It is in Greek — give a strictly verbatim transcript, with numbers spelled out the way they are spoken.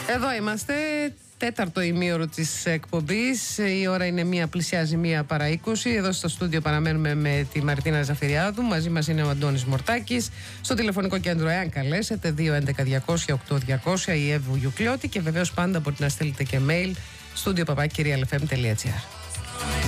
Εδώ είμαστε, τέταρτο ημίωρο της εκπομπής. Η ώρα είναι μία, πλησιάζει μία παρά είκοσι. Εδώ στο στούντιο παραμένουμε με τη Μαρτίνα Ζαφυριάδου. Μαζί μας είναι ο Αντώνης Μορτάκης. Στο τηλεφωνικό κέντρο, εάν καλέσετε, δύο έντεκα διακόσια οκτώ διακόσια, η Εύου Γιουκλιώτη. Και βεβαίως πάντα μπορείτε να στείλετε και mail studio παπάκι κυρία ελ εφ εμ τελεία τζι άρ.